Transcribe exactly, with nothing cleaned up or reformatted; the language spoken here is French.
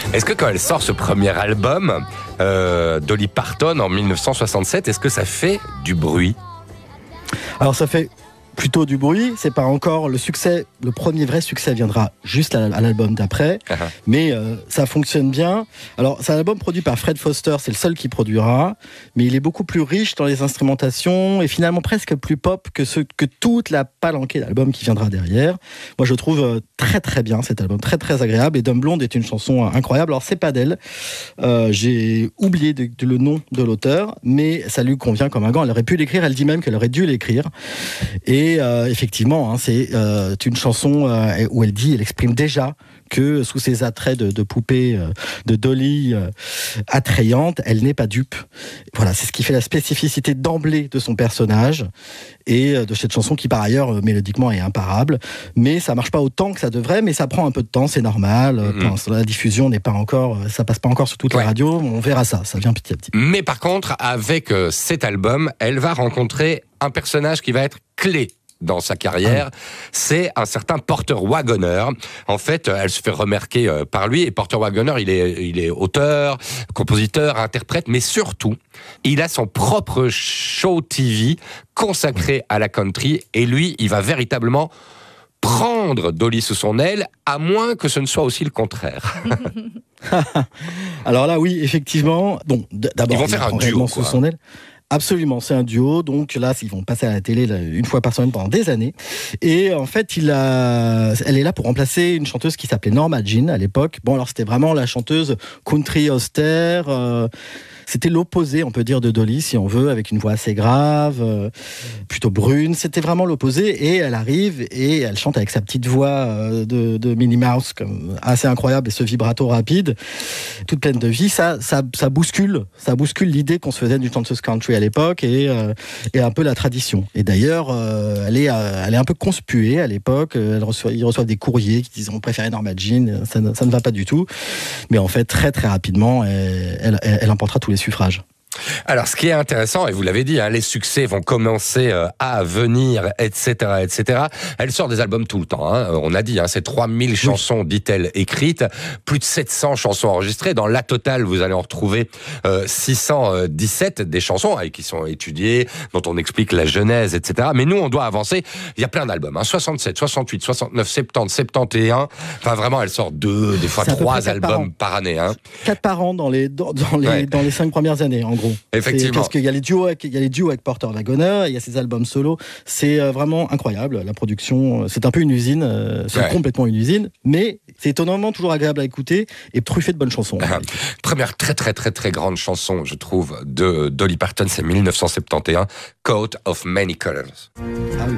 Est-ce que quand elle sort ce premier album, euh, Dolly Parton en mille neuf cent soixante-sept, est-ce que ça fait du bruit ? Alors ça fait plutôt du bruit, c'est pas encore le succès, le premier vrai succès viendra juste à, à l'album d'après, uh-huh. mais euh, ça fonctionne bien. Alors c'est un album produit par Fred Foster, c'est le seul qui produira, mais il est beaucoup plus riche dans les instrumentations et finalement presque plus pop que, ce, que toute la palanquée d'albums qui viendra derrière. Moi je trouve euh, très très bien cet album, très très agréable, et Dumb Blonde est une chanson euh, incroyable. Alors c'est pas d'elle, euh, j'ai oublié de, de, le nom de l'auteur, mais ça lui convient comme un gant, elle aurait pu l'écrire, elle dit même qu'elle aurait dû l'écrire, et Et euh, effectivement, hein, c'est euh, une chanson euh, où elle dit, elle exprime déjà que sous ses attraits de, de poupée, euh, de Dolly euh, attrayante, elle n'est pas dupe. Voilà, c'est ce qui fait la spécificité d'emblée de son personnage et euh, de cette chanson qui par ailleurs euh, mélodiquement est imparable. Mais ça marche pas autant que ça devrait, mais ça prend un peu de temps, c'est normal. Mm-hmm. Enfin, la diffusion n'est pas encore, ça passe pas encore sur toutes ouais. les radios. On verra ça, ça vient petit à petit. Mais par contre, avec euh, cet album, elle va rencontrer un personnage qui va être clé dans sa carrière, c'est un certain Porter Wagoner. En fait, elle se fait remarquer par lui, et Porter Wagoner, il est, il est auteur, compositeur, interprète, mais surtout, il a son propre show T V consacré à la country, et lui, il va véritablement prendre Dolly sous son aile, à moins que ce ne soit aussi le contraire. Alors là, oui, effectivement, bon, d'abord, ils vont faire un duo, sous son aile. Absolument, c'est un duo, donc là, ils vont passer à la télé là, une fois par semaine pendant des années. Et en fait, il a, elle est là pour remplacer une chanteuse qui s'appelait Norma Jean à l'époque. Bon, alors c'était vraiment la chanteuse country austère. Euh, c'était l'opposé, on peut dire, de Dolly, si on veut, avec une voix assez grave, euh, plutôt brune. C'était vraiment l'opposé. Et elle arrive et elle chante avec sa petite voix euh, de, de Minnie Mouse, comme, assez incroyable, et ce vibrato rapide, toute pleine de vie. Ça, ça, ça bouscule, ça bouscule l'idée qu'on se faisait d'une chanteuse country à l'époque et, euh, et un peu la tradition. Et d'ailleurs, euh, elle, est, euh, elle est un peu conspuée à l'époque. Elle reçoit, ils reçoivent des courriers qui disent on préférait Norma Jean. Ça, ça ne va pas du tout. Mais en fait, très très rapidement, elle, elle, elle emportera tous les suffrages. Alors, ce qui est intéressant, et vous l'avez dit, hein, les succès vont commencer euh, à venir, et cetera, et cetera. Elle sort des albums tout le temps. Hein. On a dit, hein, c'est trois mille chansons, dit-elle, écrites, plus de sept cents chansons enregistrées. Dans la totale, vous allez en retrouver euh, six cent dix-sept des chansons hein, qui sont étudiées, dont on explique la genèse, et cetera. Mais nous, on doit avancer. Il y a plein d'albums, hein, soixante-sept, soixante-huit, soixante-neuf, soixante-dix, soixante et onze. Enfin, vraiment, elle sort deux, des fois trois albums par, par année. Hein. Quatre par an dans les dans, dans les ouais. dans les cinq premières années, en gros. Effectivement. Parce qu'il y a les duos avec, il y a les duos avec Porter Wagoner, il y a ses albums solo. C'est vraiment incroyable. La production, c'est un peu une usine. C'est ouais. complètement une usine. Mais c'est étonnamment toujours agréable à écouter et truffé de bonnes chansons. Ah, première très très très très grande chanson, je trouve, de Dolly Parton, c'est mille neuf cent soixante et onze, Coat of Many Colors. Ah oui.